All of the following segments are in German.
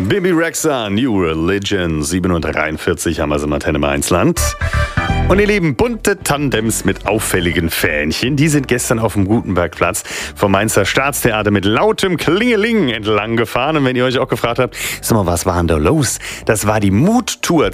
Bibi Rexha, New Religion, 7:43 haben wir es im Antenne Mainzland. Und ihr Lieben, bunte Tandems mit auffälligen Fähnchen, die sind gestern auf dem Gutenbergplatz vom Mainzer Staatstheater mit lautem Klingeling entlang gefahren. Und wenn ihr euch auch gefragt habt, sag mal, was war denn da los? Das war die Mut-Tour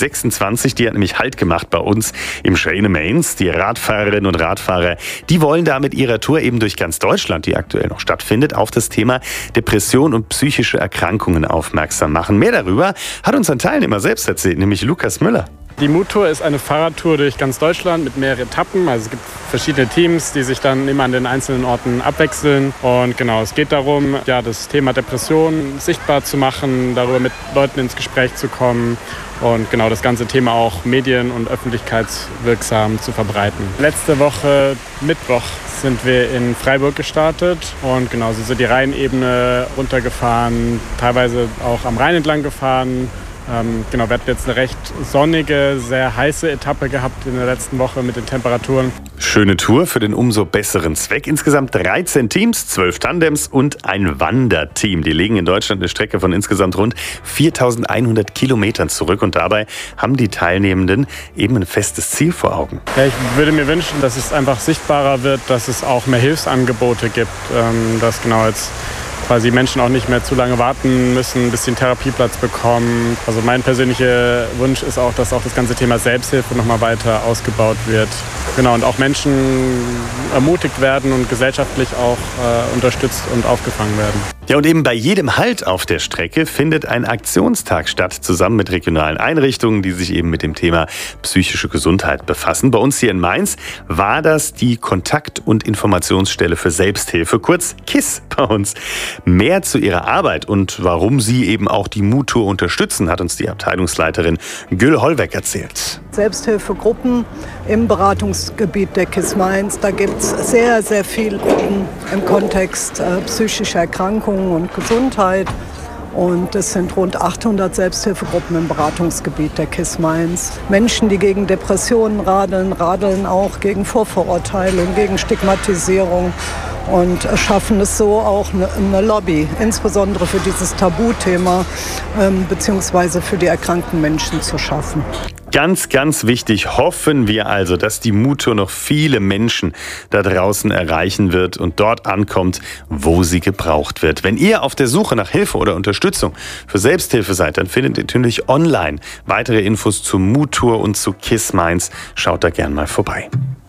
2026, die hat nämlich Halt gemacht bei uns im Schöne Mainz. Die Radfahrerinnen und Radfahrer, die wollen da mit ihrer Tour eben durch ganz Deutschland, die aktuell noch stattfindet, auf das Thema Depression und psychische Erkrankungen aufmerksam machen. Mehr darüber hat uns ein Teilnehmer selbst erzählt, nämlich Lukas Müller. Die Mut-Tour ist eine Fahrradtour durch ganz Deutschland mit mehreren Etappen. Also es gibt verschiedene Teams, die sich dann immer an den einzelnen Orten abwechseln. Und genau, es geht darum, ja, das Thema Depression sichtbar zu machen, darüber mit Leuten ins Gespräch zu kommen und genau das ganze Thema auch medien- und öffentlichkeitswirksam zu verbreiten. Letzte Woche, Mittwoch, sind wir in Freiburg gestartet und genau, so sind die Rheinebene runtergefahren, teilweise auch am Rhein entlang gefahren. Genau, wir hatten jetzt eine recht sonnige, sehr heiße Etappe gehabt in der letzten Woche mit den Temperaturen. Schöne Tour für den umso besseren Zweck. Insgesamt 13 Teams, 12 Tandems und ein Wanderteam. Die legen in Deutschland eine Strecke von insgesamt rund 4.100 Kilometern zurück. Und dabei haben die Teilnehmenden eben ein festes Ziel vor Augen. Ja, ich würde mir wünschen, dass es einfach sichtbarer wird, dass es auch mehr Hilfsangebote gibt, dass genau jetzt quasi Menschen auch nicht mehr zu lange warten müssen, bis sie einen Therapieplatz bekommen. Also mein persönlicher Wunsch ist auch, dass auch das ganze Thema Selbsthilfe nochmal weiter ausgebaut wird. Genau, und auch Menschen ermutigt werden und gesellschaftlich auch unterstützt und aufgefangen werden. Ja, und eben bei jedem Halt auf der Strecke findet ein Aktionstag statt, zusammen mit regionalen Einrichtungen, die sich eben mit dem Thema psychische Gesundheit befassen. Bei uns hier in Mainz war das die Kontakt- und Informationsstelle für Selbsthilfe, kurz KISS bei uns. Mehr zu ihrer Arbeit und warum sie eben auch die Mut-Tour unterstützen, hat uns die Abteilungsleiterin Gül Hollweg erzählt. Selbsthilfegruppen im Beratungsgebiet der KISS Mainz. Da gibt es sehr, sehr viele Gruppen im Kontext psychischer Erkrankungen und Gesundheit. Und es sind rund 800 Selbsthilfegruppen im Beratungsgebiet der KISS Mainz. Menschen, die gegen Depressionen radeln auch gegen Vorverurteilung, gegen Stigmatisierung und schaffen es so auch eine Lobby, insbesondere für dieses Tabuthema beziehungsweise für die erkrankten Menschen zu schaffen. Ganz, ganz wichtig, hoffen wir also, dass die Mut-Tour noch viele Menschen da draußen erreichen wird und dort ankommt, wo sie gebraucht wird. Wenn ihr auf der Suche nach Hilfe oder Unterstützung für Selbsthilfe seid, dann findet ihr natürlich online weitere Infos zur Mut-Tour und zu KISS Mainz. Schaut da gern mal vorbei.